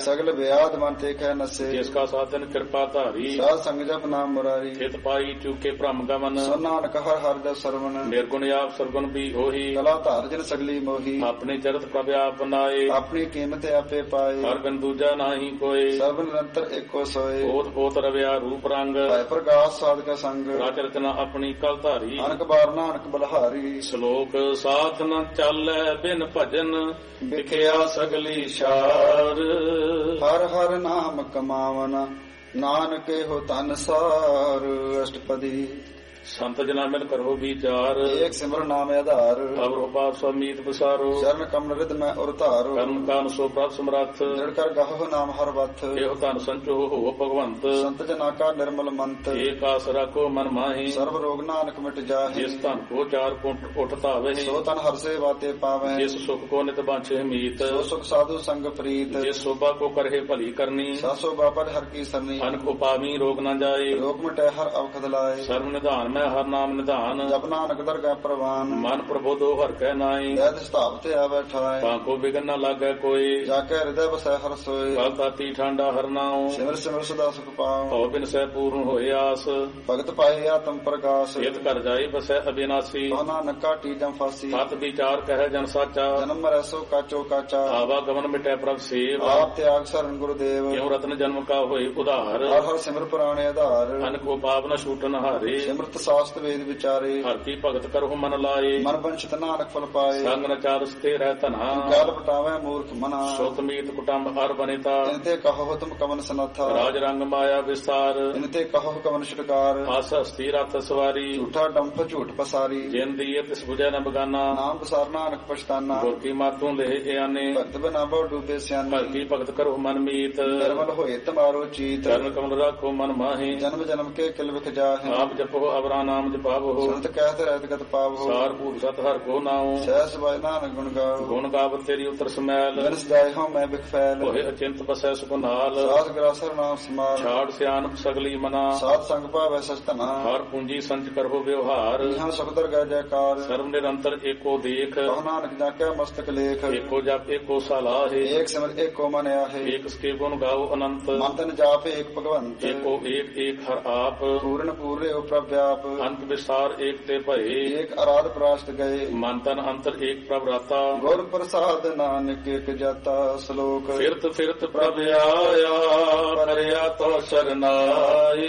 सगल व्याध मन देखै नसे जिसका साधन कृपा धारी साध संग जप नाम मुरारी हित पाई चूके भ्रम गमन सुन नानक हर हर जप सरवण निर्गुण आप सरगुण भी होही कला धार जन सगली मोही अपने चरत प्रभ आप बनाए अपनी कीमत आपे पाए हर बिन दूजा नाही कोय सब निरंतर एको सोए ओत पोत रविया रूप रंग भय प्रकाश साध का संग राज रचना अपनी कल धारी अनक बार नानक बलहारी श्लोक साथ न चालै बिन भजन विखिया सगली शार हर हर नाम कमावना नानक हो तन सार अष्टपदी संत जना मिल करो विचार एक सिमर नाम आधार अब उपास समीत विसारो चरण कमल रिद में और तारो कर्म कान सो प्राप्त समरथ दृढ़ कर गहो नाम हर वथ एहो तन संचो हो भगवंत संत जना का निर्मल मंत एक आसरा को मन माही सर्व रोग नानक मिट जाहे जिस तन को चार कुंठ उठता वही सो तन हर से बाते पावे जिस सुख को नित बांछे मीत सो सुख साधु संग प्रीत जिस शोभा को करहे भली करनी सासो बापर हर की सरनी अन को पावी रोग न जाए रोग मिटे हर अवखद लाए सर्व निधान में हर नाम निधान जप नानक दरगाह प्रवान मन प्रबोधो हर कह नाई वैद स्थापित आ बैठाए ताको बिगन न लागे कोई जाके हृदय बसै हर सोए कल ताती ठंडा हर नाऊ सिमर सिमर सदा सुख पाओ और बिन सह पूर्ण होए आस भगत पाए आत्म प्रकाश हित कर जाए बसै अविनाशी तो नानक काटी जम फांसी सत विचार कह जन साचा जन्म मरै सो काचो काचा आवागमन मिटै प्रभ सेव आप त्याग शरण गुरुदेव क्यों रत्न जन्म का होए उधार हर हर सिमर पुराणे आधार अन को पाप न छूटन हारे सिमरत शास्त्र वेद विचारे हर की भगत करहु मन लाए मन वंचित नानक फल पाए संग न चार स्थे रह तना काल पटावे मूर्ख मना सोतमीत कुटुंब हर बनेता इनते कहो तुम कवन सनाथा राज रंग माया विस्तार इनते कहो कवन शिटकार आस हस्ती रथ सवारी झूठा डंफ झूठ पसारी जिन दिए तिस बुझे न बगाना नाम पसार नानक पछताना गुर की मातों ले आने भक्त बना बहु डूबे सियाने हर की भगत करो मन मीत निर्मल होए तुम्हारो चीत चरण कमल राखो मन माहे जन्म जन्म के किल विख जाहे आप जपो अवरा नाम जपावो संत कहते रहत गत पावो सार भूत सत हर को नाओ सहस बाय नानक गुण गाओ गुण गावत तेरी उतर समैल बिनस जाय हूं मैं बिख फैल होए अचिंत बसै सुकुनाल साध ग्रासर नाम समाल छाड़ सियान सगली मना साध संग पावै सचतना हर पूंजी संच करहो व्यवहार यहाँ सुखदर गय जयकार सर्व निरंतर एको देख कहो नानक जाके मस्तक लेख एको जप एको सलाहे एक सिमर एको मन आहे एक सके गुण गाओ अनंत मंतन जाप एक भगवंत एको एक एक हर आप पूर्ण पूरे प्रव्याप अंत विस्तार एक ते भये एक आराध प्रास्त गए मन तन अंतर एक प्रभराता गुर प्रसाद नानक एक जाता श्लोक फिरत फिरत प्रभ आया करया तो शरनाई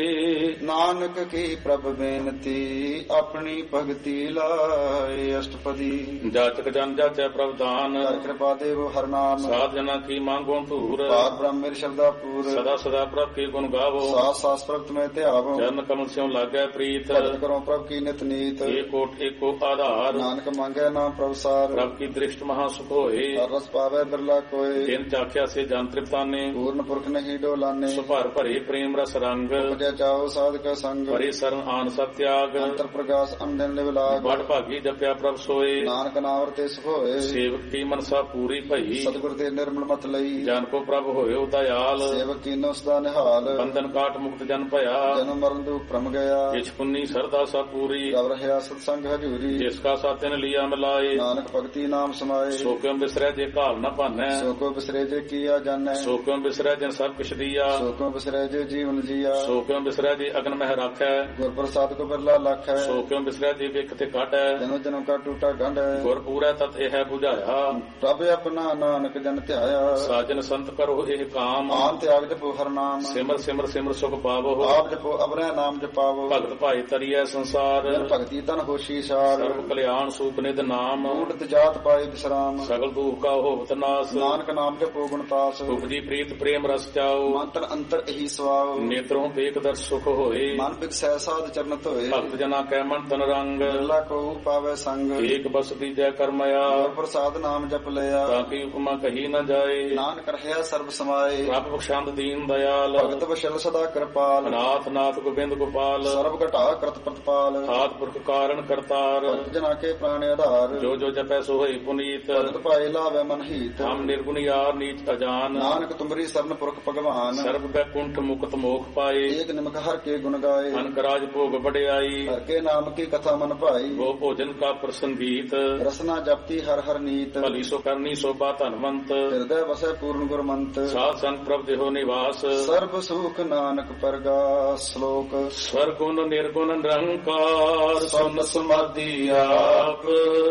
नानक की प्रभ बेनती अपनी भक्ति लाए अष्टपदी जाचक जन जाचै प्रभदान हर कृपा देव हर नाम साध जना की मांगो धूर पार ब्रह्म मेरी शब्दापूर सदा सदा प्रभ के गुण गावो सास सास प्रभु में त्यागो चरण कमल स्यों लागै प्रीत भगत करो प्रभु की नित नीत एक कोट एको आधार नानक मांगे नाम प्रभुसार प्रभ की दृष्ट महासुख होए हर रस पावे बिरला कोय जिन चाख्या से जान तृप्ताने पूर्ण पुरख नहीं डोलाने सुभर भरे प्रेम रस रंग उपजै चाहो साध का संग भरे शरण आन सत्याग अंतर प्रकाश अंजन निवलाग बड़ भागी जप्या प्रभ सोए नानक नावरते सुख होए सेवक की मनसा पूरी भई सतगुर ते निर्मल मत लई जन को प्रभ होए दयाल सेवक कीनो सदा निहाल बंधन काट मुक्त जन भया जन्म मरण दुख भ्रम गया जिस पुन्नी सरदा सा पूरी रव रहया सत्संग हजूरी जिसका सातिन लिया मिलाए नानक भक्ति नाम समाए सो क्यों बिसरै जे काल न पानै सो को बिसरे जे किया जानै सो क्यों बिसरै जिन सब किछ दिया सो को बिसरे जे जीवन जिया सो क्यों बिसरै जे अगन मह राखै गुर प्रसाद को बिरला लख है सो क्यों बिसरै जे विख ते काटै जन्म जन्म का टूटा गंढ है गुर पूरै तत एह बुझाया प्रभ अपना नानक जन ध्याया साजन संत करो एह काम आन त्याग जपो हर नाम सिमर सिमर सिमर सुख पावो आप जपो अबरै नाम जपावो भगत भाई तरियै संसार जन भक्ति तन होशी सार सर्व कल्याण सूप निध नाम ऊटत जात पाए विश्राम सगल दुख का होवत नाश नानक नाम जपो गुणतास उपजी प्रीत प्रेम रस जाओ मंत्र अंतर एही स्वाव नेत्रों देख दर्श सुख होए मन बिकसै साध चरण धोए भक्त जना कै मन तन रंग बिरला को पावे संग एक बस दीजै करमया गुर प्रसाद नाम जप लिया ताकि उपमा कही न जाए नानक रहया सर्ब समाए प्रभ बख्शंद दीन दयाल भगत वशल सदा कृपाल नाथ नाथ गोबिंद गोपाल सर्व घटा कृत प्रतिपाल हाथ पुरख कारण करतार भक्त जना के प्राण आधार जो जो जपै सो होई पुनीत भगत पाए लावे मन हित हम निर्गुण यार नीच अजान नानक तुमरी शरण पुरख भगवान सर्व बैकुंठ मुक्त मोख पाए एक निमक हर के गुण गाए। अनक राज भोग बड़ियाई, हर के नाम की कथा मन भाई। वो भोजन का प्रसंगीत, रसना जपती हर हर नीत। भली सो करनी शोभा धनवंत, हृदय वसै पूर्ण गुरमंत। साध संग प्रभ देहो निवास, सर्व सुख नानक परगास। श्लोक स्वर्गुण निर्गुण निरंकार, सुन समाधि आप।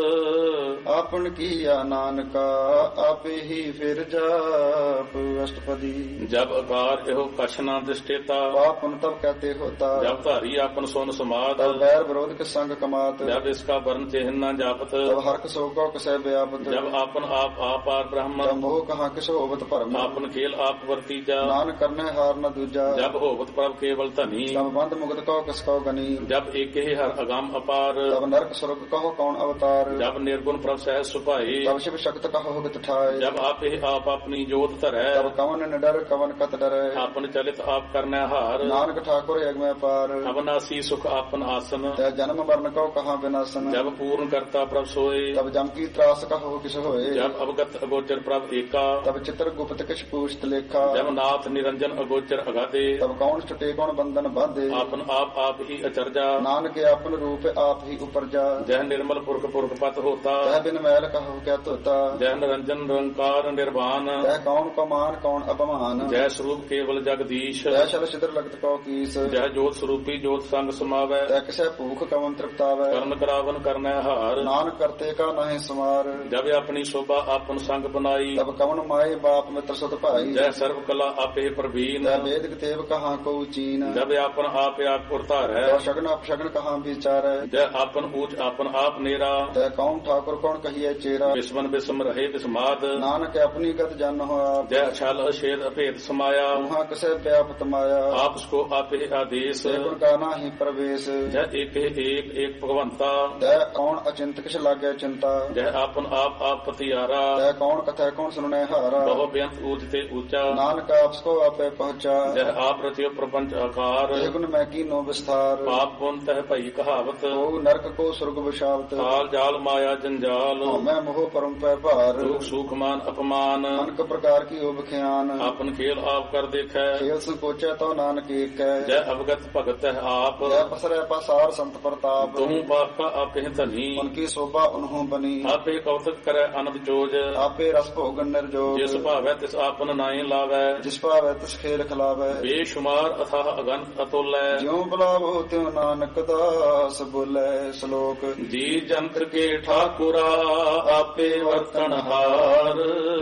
आपन किया नानका आपे ही फिर जाप। अष्टपदी जब आकार एहो कछ न दृष्टेता, पाप उन तब कहते होता। जब धारी आपन सोन समाद, तब बैर विरोध के संग कमात। जब इसका वर्ण चिन्ह न जापत, तब हर्क शोको कसै व्यापत। जब आपन आप आपार ब्रह्म, तब मोह कहाँ किसो होवत भरम। आपन खेल आप वर्तीजा, नानक करने हार न दूजा। जब होवत प्रभ केवल धनी, तब बंद मुगत कहो किसको गनी। जब एक ही हर अगाम अपार, तब नरक स्वर्ग कहो कौन अवतार। जब निर्गुण प्रभ सहज सुपाई, तब शिव शक्त कहो होगत ठाय। जब आप ही आप अपनी जोत धरै, तब कवन निडर कवन कत डरै। आपन चलित आप करने हार, नानक ठाकुर यज्ञ में पार। अवनासी सुख आपन आसन, तय जन्म मरण कहो कहाँ विनाशन। जब पूर्ण करता प्रभ सोए, तब जम की त्रास कहो किस होए। जब अवगत अगोचर प्रभ एका, तब चित्र गुप्त किस पूछत लेखा। जब नाथ निरंजन अगोचर अगाधे, तब कौन छुटे कौन बंधन बांधे। आपन आप ही अचरजा, नानक आपन रूप आप ही उपरजा। जह निर्मल पुरख पुरख पत होता, तह बिन मैल कहो क्या तोता। जय निरंजन निरंकार निर्वाण, तह कौन को मान कौन अपमान। जय स्वरूप केवल जगदीश, तह शल छिद्र लगत कौ कीस। जय जोत स्वरूपी जोत संग समावै, तह किसै भूख कवन तृप्तावै। कर्म करावन करनै हार, नानक करते का नहीं समार। जब अपनी शोभा आपन संग बनाई, तब कवन माए बाप मित्र सुत भाई। जय सर्व कला आपे प्रवीण, तह वेद तेव कहाँ को चीन। जब आपन आप उतारै, तह शगन अपशगन कहाँ विचार। जय आपन ऊंच आपन आप नेरा, तह कौन ठाकुर कौन कहिए चेरा। विस्मन विस्म रहे विस्माद, नानक अपनी गत जन हो आप। जय छल छेद अभेद समाया, वहाँ किसे व्यापत माया। आप उसको आपे आदेश, गुण का नाही प्रवेश। जय एक एक भगवंता, तह कौन अचिंत किस लागे चिंता। जय आपन आप पतियारा, तह कौन कथा कौन सुनने हारा। बहु बेअंत ऊंचते ऊंचा, नानक आपको आपे पहुंचा। जय आप रचियो प्रपंच आकार, तह गुण मैं की नो विस्तार। पाप पुन तह भई कहावत, ओ नरक को स्वर्ग विशावत। काल जाल माया जंजाल, मैं मोह परम पे भार। दुख सुख मान अपमान, अनक प्रकार की ओब ख्यान। आपन खेल आप कर देखै, खेल संकोचे तो नानक एक है। जय अवगत भगत है आप, जय पसरे पसार संत प्रताप। तुम पाप का आपे धनी, उनकी शोभा उन्हों बनी। आपे कौतक करे अनब जोज, आपे रस भोगन निर्जोग। जिस भावै तिस आपन नाई लावै, जिस पावै तिस खेल खिलावै। बेशुमार अथाह अगन अतुल, ज्यों बुलावो त्यों नानक दास बोले। श्लोक जी जंत्र के ठाकुरा आपे वर्तन हार,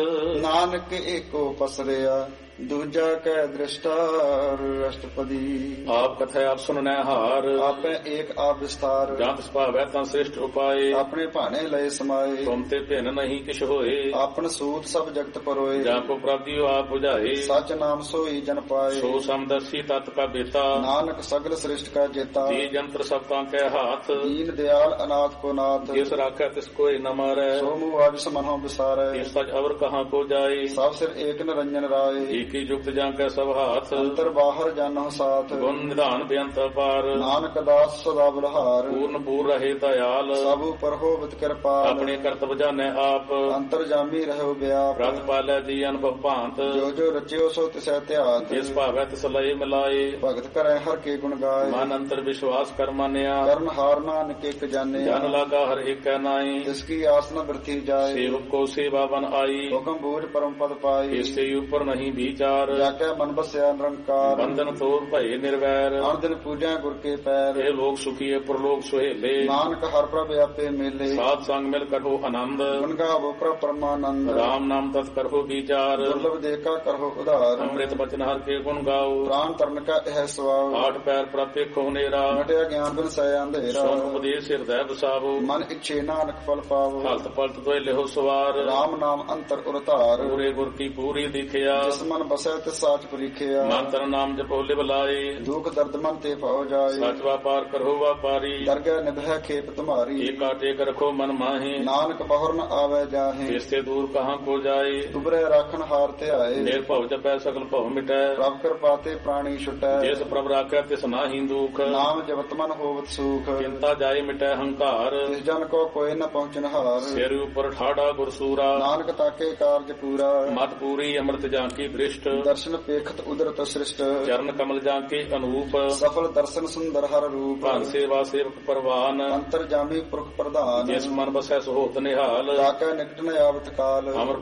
नानक एको पसरिया दूजा कै दृष्टार। अष्टपदी आप कथा आप सुनने हार, आपे एक आप विस्तार। जहाँ तिस भावै तं श्रेष्ठ उपाय, अपने भाने लय समाये। तुम ते भिन्न नहीं किश होए, आपन सूत सब जगत परोए। जहाँ को प्राप्ति हो आप बुझाए, सच नाम सोई जन पाए। सो समदर्शी तत् का बेता, नानक सगल श्रेष्ठ का जेता। जी जंत्र सब के हाथ, दीन दयाल अनाथ को नाथ। जिस राखै तिस कोई न मारै, सो मुआविस मनों विसारे। इस सच अवर कहाँ को जाए, सब सिर एक निरंजन राय। एक ही युक्त जाके सब हाथ, अंतर बाहर जानो साथ। गुण निधान बेअंत अपार, नानक दास सदा बलहार। पूर्ण पूर रहे दयाल, सब पर होवत कृपाल। अपने कर्तव्य जाने आप, अंतर जामी रहो व्याप। रत पालै जी अनुभव भांत, जो जो रचियो सो तिसै त्यात। जिस भावै तिस लय मिलाए, भगत करे हर के गुण गाय। मन अंतर विश्वास कर मानिया, करण हार नानक एक जाने। जन लागा हर एक नाई, जिसकी आस न वृथी जाए। सेवक को सेवा बन आई, हुक्म बूझ परम पद पाई। इससे ऊपर नहीं विचार, जाके मन बसया निरंकार। बंधन तोर भय निर्वैर, हर दिन पूजा गुर के पैर। हे लोग सुखिए प्रलोक सुहेले, नानक हर प्रभ आपे मेले। साथ संग मिल करहो आनंद, गुण गावो प्रभ परमानंद। राम नाम तत् करहो विचार, दुर्लभ देखा करहो उधार। अमृत बचन हर के गुण गाओ, प्राण तरन का यह स्वभाव। आठ पैर प्राप्य खो नेरा, मिटया ज्ञान बिन सय अंधेरा। सोन उपदेश हृदय बसावो, मन इच्छे नानक फल पावो। हलत पलत तो लेहो सवार, राम नाम अंतर उरतार। पूरे गुर की पूरी दिखिया, जिस मन बसै तिस साच परीखिया। मंत्र नाम जपो लिव लाए, दुख दर्द मन ते पाओ जाए। सच व्यापार करहो व्यापारी, दरगह निभय खेप तुम्हारी। एका टेक रखो मन माहे, नानक बहुर न आवे जाहे। इससे दूर कहाँ को जाए, दुबरे राखन हारते आए। निर्भव जपै सकल भव मिटै, प्रभ कृपाते प्राणी छुटै। जिस प्रभ राखै तिस नाहि दुख, नाम जपत मन होवत सुख। चिंता जाय मिटै हंकार, जिस जन को कोई न पहुँचन हार। सिर ऊपर ठाड़ा गुरसूरा, नानक ताके कारज पूरा। मत पूरी अमृत जाकी दृष्ट ਦ੍ਰਿਸ਼ਟ ਦਰਸ਼ਨ ਪੇਖਤ ਉਦਰਤ ਸ੍ਰਿਸ਼ਟ ਚਰਨ ਕਮਲ ਜਾਂ ਕੇ ਅਨੂਪ ਸਫਲ ਦਰਸ਼ਨ ਸੁੰਦਰ ਹਰ ਰੂਪ ਭਾਨ ਸੇਵਾ ਸੇਵਕ ਪਰਵਾਨ ਅੰਤਰ ਜਾਮੀ ਪੁਰਖ ਪ੍ਰਧਾਨ ਜਿਸ ਮਨ ਬਸੈ ਸੋ ਹੋਤ ਨਿਹਾਲ ਤਾਕੈ ਨਿਕਟ ਨ ਆਵਤ ਕਾਲ ਅਮਰ